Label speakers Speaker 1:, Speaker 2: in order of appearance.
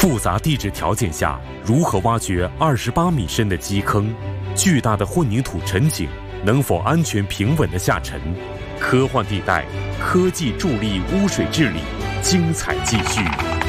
Speaker 1: 复杂地质条件下，如何挖掘28米深的基坑？巨大的混凝土沉井能否安全平稳地下沉？科幻地带，科技助力污水治理，精彩继续。